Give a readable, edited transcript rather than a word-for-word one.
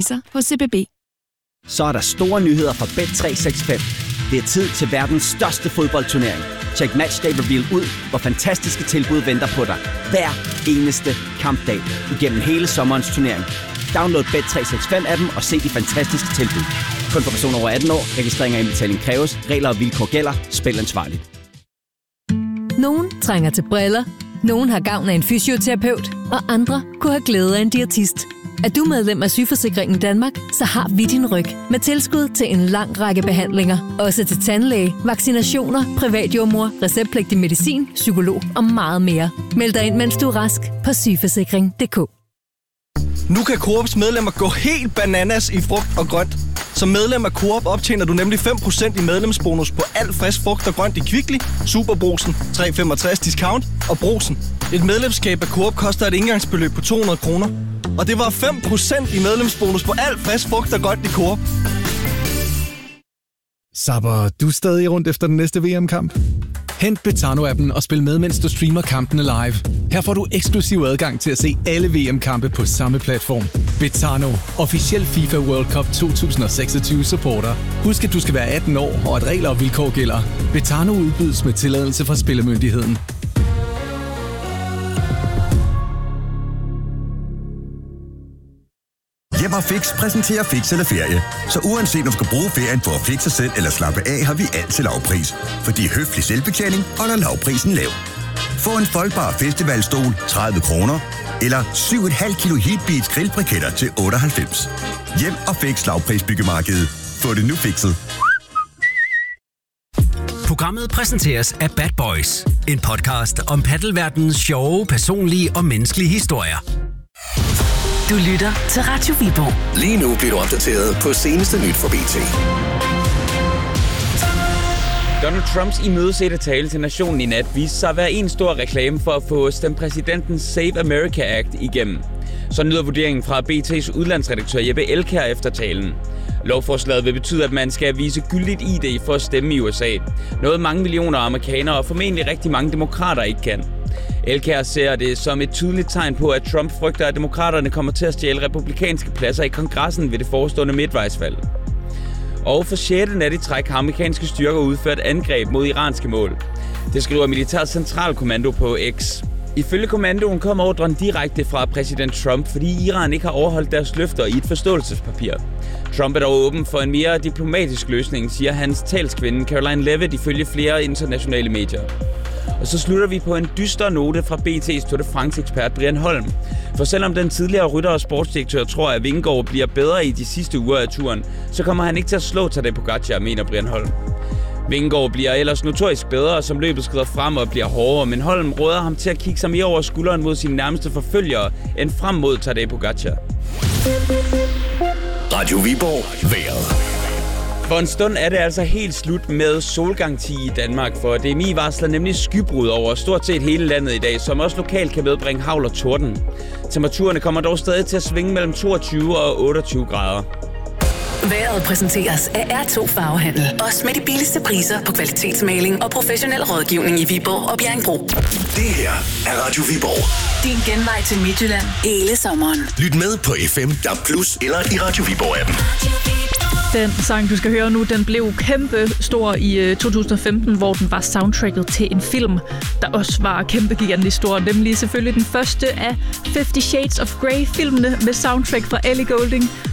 priser hos CBB. Så er der store nyheder fra Bet365. Det er tid til verdens største fodboldturnering. Check Matchday Reveal ud, hvor fantastiske tilbud venter på dig. Hver eneste kampdag igennem hele sommerens turnering. Download Bet365-appen og se de fantastiske tilbud. Kun for personer over 18 år. Registrering og indbetaling kræves. Regler og vilkår gælder. Spil ansvarligt. Nogen trænger til briller. Nogen har gavn af en fysioterapeut. Og andre kunne have glæde af en diætist. Er du medlem af Sygeforsikringen Danmark, så har vi din ryg med tilskud til en lang række behandlinger. Også til tandlæge, vaccinationer, privatjordmor, receptpligtig medicin, psykolog og meget mere. Meld dig ind, mens du er rask på sygeforsikring.dk. Nu kan Coops medlemmer gå helt bananas i frugt og grønt. Som medlem af Coop optjener du nemlig 5% i medlemsbonus på al frisk frugt og grønt i Kvickly, Superbrugsen, 3,65 discount og Brugsen. Et medlemskab af Coop koster et indgangsbeløb på 200 kroner. Og det var 5% i medlemsbonus på al frisk frugt og grønt i Coop. Sapper, du er stadig rundt efter den næste VM-kamp? Hent Betano-appen og spil med, mens du streamer kampene live. Her får du eksklusiv adgang til at se alle VM-kampe på samme platform. Betano, officiel FIFA World Cup 2026 supporter. Husk, at du skal være 18 år, og at regler og vilkår gælder. Betano udbydes med tilladelse fra Spillemyndigheden. Hjem og Fix præsenterer Fix eller Ferie. Så uanset om du skal bruge ferien på at fixe sig selv eller slappe af, har vi altid lavpris. Fordi høflig selvbetjening holder lavprisen lav. Få en foldbar festivalstol 30 kroner, eller 7,5 kilo Heatbeats grillbriketter til 98. Hjem og Fix lavprisbyggemarkedet. Få det nu fikset. Programmet præsenteres af Bad Boys. En podcast om paddelverdenens sjove, personlige og menneskelige historier. Du lytter til Radio Viborg. Lige nu bliver du opdateret på seneste nyt fra BT. Donald Trumps imødesætte tale til nationen i nat viste sig at være en stor reklame for at få stemt præsidentens Save America Act igennem. Så lyder vurderingen fra BT's udlandsredaktør Jeppe Elkjær efter talen. Lovforslaget vil betyde, at man skal vise gyldigt ID for at stemme i USA. Noget mange millioner amerikanere og formentlig rigtig mange demokrater ikke kan. Elkjær ser det som et tydeligt tegn på, at Trump frygter, at demokraterne kommer til at stjæle republikanske pladser i kongressen ved det forestående midtvejsvalg. Og for 6. nat i træk har amerikanske styrker udført angreb mod iranske mål. Det skriver Militærets Centralkommando på X. Ifølge kommandoen kom ordren direkte fra præsident Trump, fordi Iran ikke har overholdt deres løfter i et forståelsespapir. Trump er dog åben for en mere diplomatisk løsning, siger hans talskvinde Caroline Levitt ifølge flere internationale medier. Og så slutter vi på en dyster note fra BT's Tour de France-ekspert Brian Holm. For selvom den tidligere rytter og sportsdirektør tror, at Vingegaard bliver bedre i de sidste uger af turen, så kommer han ikke til at slå Tadej Pogačar, mener Brian Holm. Vingegaard bliver ellers notorisk bedre, som løbet skrider frem og bliver hårdere, men Holm råder ham til at kigge sig mere over skulderen mod sine nærmeste forfølgere, end frem mod Tadej Pogačar. Radio Viborg. Vejret. For en stund er det altså helt slut med solgaranti i Danmark, for DMI varsler nemlig skybrud over stort set hele landet i dag, som også lokalt kan medbringe hagl og torden. Temperaturerne kommer dog stadig til at svinge mellem 22 og 28 grader. Vejret præsenteres af R2 Farvehandel. Også med de billigste priser på kvalitetsmaling og professionel rådgivning i Viborg og Bjerringbro. Det her er Radio Viborg. Din genvej til Midtjylland hele sommeren. Lyt med på FM, DAB+, eller i Radio Viborg-appen. Den sang, du skal høre nu, den blev kæmpe stor i 2015, hvor den var soundtracket til en film, der også var kæmpe gigantisk stor. Nemlig selvfølgelig den første af 50 Shades of Grey-filmene med soundtrack fra Ellie Goulding.